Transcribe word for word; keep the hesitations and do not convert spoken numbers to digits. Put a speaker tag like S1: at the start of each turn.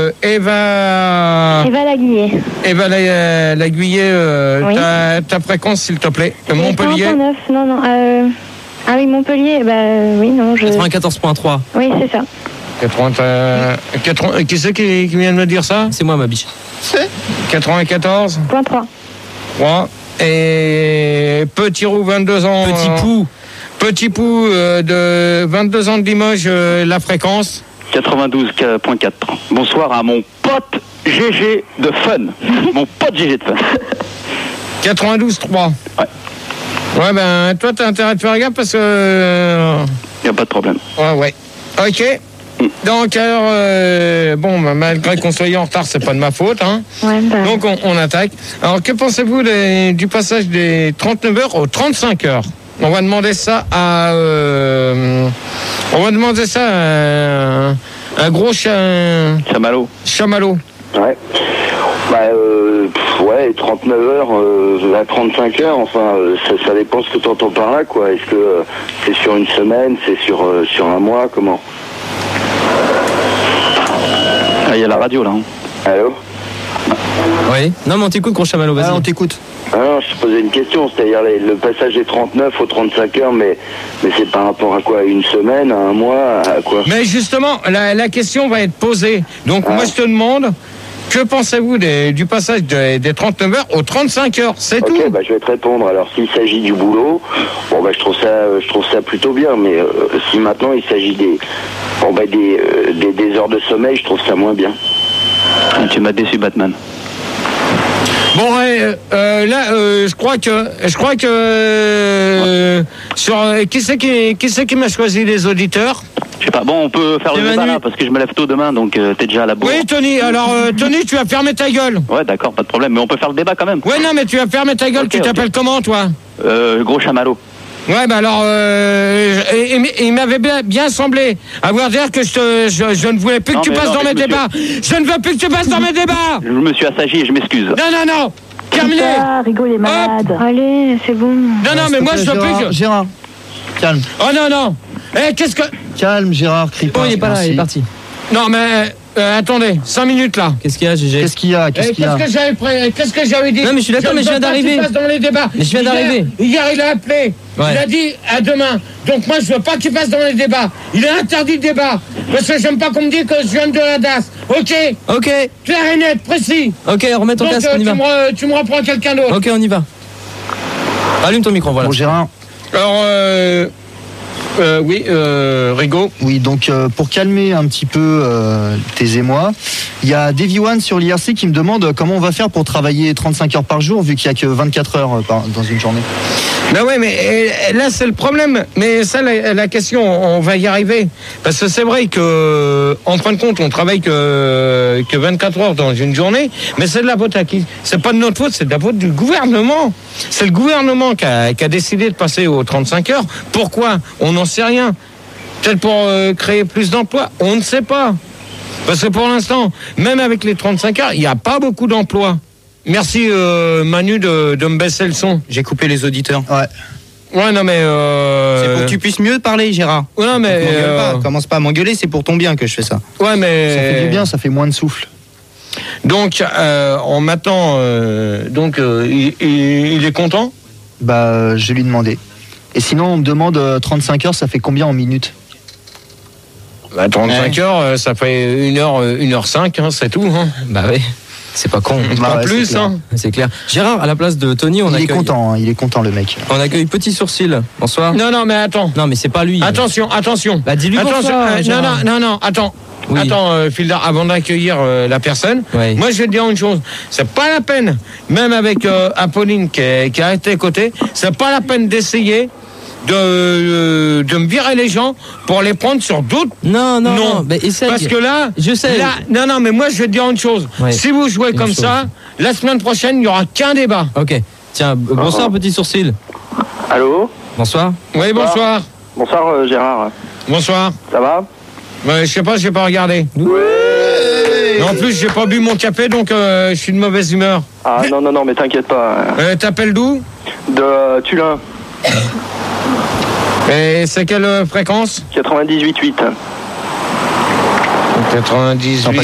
S1: Eva...
S2: Eva Laguillet.
S1: Eva la, Laguillet, euh, oui. ta, ta fréquence, s'il te plaît.
S2: C'est
S1: Montpellier.
S2: quarante-neuf, non, non. Euh... Ah oui, Montpellier, bah oui, non. Je...
S3: quatre-vingt-quatorze virgule trois.
S2: Oui, c'est ça.
S1: quatre-vingts, euh, quatre-vingts, qui c'est qui, qui vient de me dire ça?
S3: C'est moi, ma biche.
S1: C'est quatre-vingt-quatorze
S2: point trois.
S1: trois. Et Petit Roux, vingt-deux ans.
S3: Petit Pou.
S1: Petit Pou euh, de vingt-deux ans de Limoges, euh, la fréquence
S4: quatre-vingt-douze virgule quatre. Bonsoir à mon pote G G de Fun. Mon pote G G de Fun.
S1: quatre-vingt-douze trois.
S4: Ouais.
S1: Ouais, ben, toi, t'as intérêt de faire gaffe parce que... Euh...
S4: Y a pas de problème.
S1: Ouais, ouais. Ok. Mm. Donc, alors, euh, bon, malgré qu'on soit en retard, c'est pas de ma faute, hein.
S2: Ouais, bah...
S1: Donc, on, on attaque. Alors, que pensez-vous des, du passage des trente-neuf heures aux trente-cinq heures? On va demander ça à... Euh, on va demander ça à un, un gros cha...
S4: Chamallow.
S1: Chamallow.
S5: Ouais. Bah, euh, pff, ouais, trente-neuf heures euh, à trente-cinq heures, enfin, euh, ça, ça dépend ce que tu entends par là, quoi. Est-ce que euh, c'est sur une semaine, c'est sur, euh, sur un mois, comment?
S4: Ah, il y a la radio, là. Hein.
S5: Allô?
S3: Oui. Non, mais on t'écoute, gros chamallow, vas-y.
S6: Ah, on t'écoute.
S5: Ah non, je te posais une question, c'est-à-dire les, le passage des trente-neuf aux trente-cinq heures, mais, mais c'est par rapport à quoi? À une semaine, à un mois, à quoi?
S1: Mais justement, la, la question va être posée. Donc,
S5: ah.
S1: moi, je te demande... Que pensez-vous des, du passage des, des trente-neuf heures aux trente-cinq heures? C'est
S5: okay,
S1: tout.
S5: Bah, je vais te répondre. Alors, s'il s'agit du boulot, bon, bah, je trouve ça, je trouve ça plutôt bien. Mais euh, si maintenant il s'agit des, bon, bah, des, euh, des, des heures de sommeil, je trouve ça moins bien.
S4: Ah, tu m'as déçu, Batman.
S1: Bon, euh, euh, là, euh, je crois que, je crois que, euh, sur, euh, qui c'est qui, qui c'est qui m'a choisi les auditeurs?
S4: Je sais pas, bon, on peut faire le débat là, parce que je me lève tôt demain, donc euh, t'es déjà à la bourre.
S1: Oui, Tony, alors, euh, Tony, tu vas fermer ta gueule.
S4: Ouais, d'accord, pas de problème, mais on peut faire le débat quand même.
S1: Ouais, non, mais tu vas fermer ta gueule, okay, tu t'appelles okay. comment, toi?
S4: Euh, gros chamallow.
S1: Ouais, bah alors, euh, il, il m'avait bien, bien semblé avoir dire que je, te, je, je ne voulais plus non, que tu passes non, dans mes débats. Je ne veux plus que tu passes dans mes débats.
S4: Je me suis assagi et je m'excuse.
S1: Non, non, non. Terminé.
S2: Ah, Rigaud, il est malade. Hop. Allez, c'est bon.
S1: Non, non, mais moi, je veux plus que...
S6: Gérard, calme.
S1: Oh, non, non. Eh, qu'est-ce que...
S6: Calme, Gérard, crie pas.
S3: Oh, il est pas là, il est parti.
S1: Non, mais... Euh, attendez, cinq minutes là.
S3: Qu'est-ce qu'il y a, G G?
S6: Qu'est-ce qu'il y a? Qu'est-ce qu'il y a?
S1: Qu'est-ce que j'avais pré... Qu'est-ce que j'avais dit?
S3: Non, mais je suis d'accord, mais je viens d'arriver.
S1: Dans les débats.
S3: Mais je viens d'arriver.
S1: Hier, hier, il a appelé. Ouais. Il a dit à demain. Donc moi, je veux pas qu'il passe dans les débats. Il est interdit de débat. Parce que j'aime pas qu'on me dise que je viens de la D A S. Ok?
S3: Ok.
S1: Clair et net, précis.
S3: Ok, remets ton
S1: Donc,
S3: casque,
S1: euh,
S3: on y va.
S1: Tu me, tu me reprends quelqu'un d'autre.
S3: Ok, on y va. Allume ton micro, voilà.
S6: Bon, Gérard.
S1: Alors, euh... Euh, oui, euh, Rigaud.
S6: Oui, donc euh, pour calmer un petit peu euh, tes émois, il y a Davy One sur l'I R C qui me demande comment on va faire pour travailler trente-cinq heures par jour vu qu'il n'y a que vingt-quatre heures euh, par, dans une journée.
S1: Ben ouais, mais euh, là c'est le problème. Mais ça, la, la question, on va y arriver. Parce que c'est vrai que, en fin de compte, on travaille que, que vingt-quatre heures dans une journée, mais c'est de la faute à qui? C'est pas de notre faute, c'est de la faute du gouvernement. C'est le gouvernement qui a, qui a décidé de passer aux trente-cinq heures. Pourquoi? On n'en sait rien. Peut-être pour euh, créer plus d'emplois, on ne sait pas. Parce que pour l'instant, même avec les trente-cinq heures, il n'y a pas beaucoup d'emplois. Merci euh, Manu de, de me baisser le son.
S3: J'ai coupé les auditeurs.
S6: Ouais.
S1: Ouais, non mais... Euh...
S3: C'est pour que tu puisses mieux parler, Gérard.
S1: Ouais, non mais...
S3: Euh...
S1: Pas.
S3: Commence pas à m'engueuler, c'est pour ton bien que je fais ça.
S1: Ouais, mais...
S6: Ça fait du bien, ça fait moins de souffle.
S1: Donc, euh, on m'attend... Euh, donc, euh, il, il, il est content?
S6: Bah, je vais lui demander. Et sinon, on me demande euh, trente-cinq heures, ça fait combien en minutes?
S1: Bah, trente-cinq ouais. heures, ça fait une heure, une heure cinq, hein, c'est tout. Hein.
S3: Bah oui, c'est pas con.
S1: Pas
S6: ouais,
S1: plus,
S6: c'est clair.
S1: hein.
S3: C'est clair. Gérard, à la place de Tony, on
S6: il
S3: accueille...
S6: Il est content, hein, il est content le mec.
S3: On accueille Petit Sourcil. Bonsoir.
S1: Non, non, mais attends.
S3: Non, mais c'est pas lui.
S1: Attention, attention.
S3: Bah, dis-lui
S1: attention.
S3: bonsoir,
S1: Euh, non, non, non, non, attends. Oui. Attends, euh, Fildar, avant d'accueillir euh, la personne, oui. Moi je vais te dire une chose, c'est pas la peine, même avec euh, Apolline qui est, qui a été à côté, c'est pas la peine d'essayer de, euh, de me virer les gens pour les prendre sur d'autres.
S3: Non, non, non. Bah, essaye.
S1: Parce que là,
S3: je sais.
S1: Là, non, non, mais moi je vais te dire une chose. Oui. Si vous jouez une comme chose. ça, la semaine prochaine, il n'y aura qu'un débat.
S3: Ok. Tiens, bonsoir, oh. Petit Sourcil.
S5: Allô?
S3: Bonsoir.
S1: Oui, bonsoir.
S5: Bonsoir, euh, Gérard.
S1: Bonsoir.
S5: Ça va?
S1: Ouais, je sais pas, j'ai pas regardé.
S5: Ouais.
S1: En plus, j'ai pas bu mon café, donc euh, je suis de mauvaise humeur.
S5: Ah non, non, non, mais t'inquiète pas.
S1: Euh, T'appelles d'où?
S5: De euh, Tulin.
S1: Et c'est quelle fréquence?
S5: quatre-vingt-dix-huit virgule huit.
S1: quatre-vingt-dix-huit.